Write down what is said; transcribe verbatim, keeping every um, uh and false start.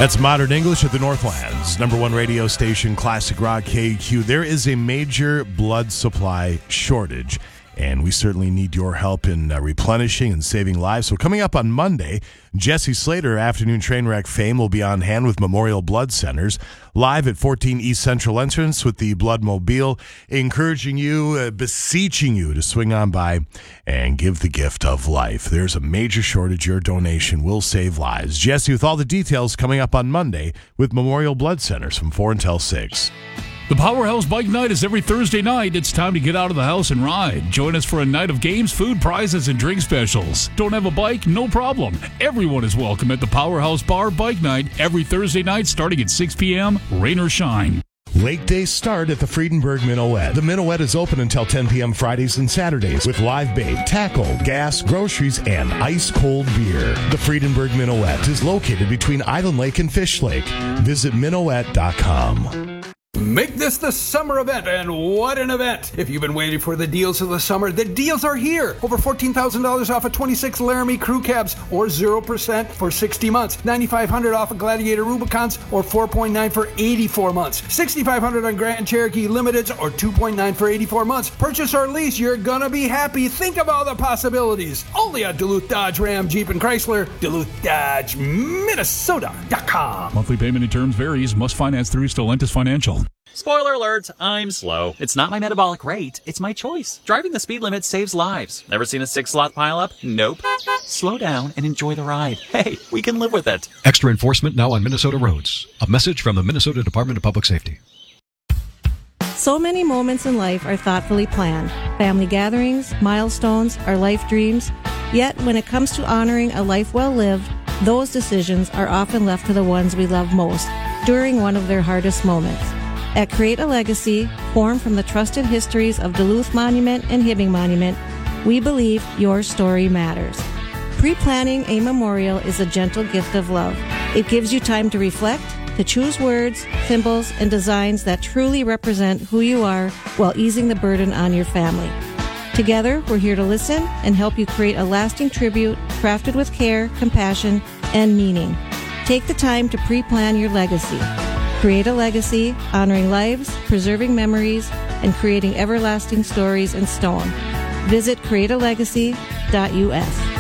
That's Modern English at the Northlands, number one radio station, Classic Rock K Q. There is a major blood supply shortage, and we certainly need your help in uh, replenishing and saving lives. So coming up on Monday, Jesse Slater, Afternoon Trainwreck fame, will be on hand with Memorial Blood Centers, live at fourteen East Central Entrance with the Blood Mobile, encouraging you, uh, beseeching you to swing on by and give the gift of life. There's a major shortage. Your donation will save lives. Jesse with all the details coming up on Monday with Memorial Blood Centers from four until six. The Powerhouse Bike Night is every Thursday night. It's time to get out of the house and ride. Join us for a night of games, food, prizes, and drink specials. Don't have a bike? No problem. Everyone is welcome at the Powerhouse Bar Bike Night every Thursday night starting at six p.m., rain or shine. Lake days start at the Friedenberg Minuet. The Minuet is open until ten p.m. Fridays and Saturdays with live bait, tackle, gas, groceries, and ice-cold beer. The Friedenberg Minuet is located between Island Lake and Fish Lake. Visit minuet dot com. Make this the summer event, and what an event! If you've been waiting for the deals of the summer, the deals are here. Over fourteen thousand dollars off of twenty-six Laramie crew cabs, or zero percent for sixty months. nine thousand five hundred dollars off of Gladiator Rubicons, or four point nine for eighty-four months. six thousand five hundred dollars on Grand Cherokee Limiteds, or two point nine for eighty-four months. Purchase or lease, you're gonna be happy. Think of all the possibilities. Only at Duluth Dodge Ram Jeep and Chrysler, Duluth Dodge Minnesota dot com. Monthly payment and terms varies. Must finance through Stellantis Financial. Spoiler alert, I'm slow. It's not my metabolic rate, it's my choice. Driving the speed limit saves lives. Never seen a six-slot pileup? Nope. Slow down and enjoy the ride. Hey, we can live with it. Extra enforcement now on Minnesota roads. A message from the Minnesota Department of Public Safety. So many moments in life are thoughtfully planned. Family gatherings, milestones, our life dreams. Yet, when it comes to honoring a life well lived, those decisions are often left to the ones we love most during one of their hardest moments. At Create a Legacy, formed from the trusted histories of Duluth Monument and Hibbing Monument, we believe your story matters. Pre-planning a memorial is a gentle gift of love. It gives you time to reflect, to choose words, symbols, and designs that truly represent who you are while easing the burden on your family. Together, we're here to listen and help you create a lasting tribute crafted with care, compassion, and meaning. Take the time to pre-plan your legacy. Create a legacy, honoring lives, preserving memories, and creating everlasting stories in stone. Visit create a legacy dot U S.